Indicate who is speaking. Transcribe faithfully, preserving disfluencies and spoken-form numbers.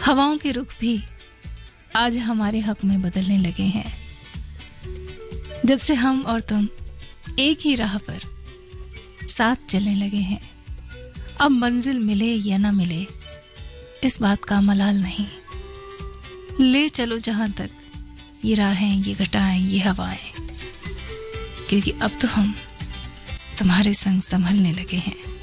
Speaker 1: हवाओं के रुख भी आज हमारे हक में बदलने लगे हैं। जब से हम और तुम एक ही राह पर साथ चलने लगे हैं, अब मंजिल मिले या ना मिले इस बात का मलाल नहीं। ले चलो जहां तक ये राहें, ये घटाएं, ये हवाएं, क्योंकि अब तो हम तुम्हारे संग संभलने लगे हैं।